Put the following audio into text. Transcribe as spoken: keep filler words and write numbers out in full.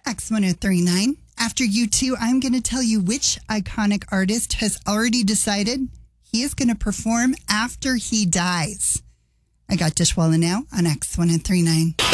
X one oh three nine. After U two, I'm going to tell you which iconic artist has already decided he is going to perform after he dies. I got Dishwalla now on X one oh three nine.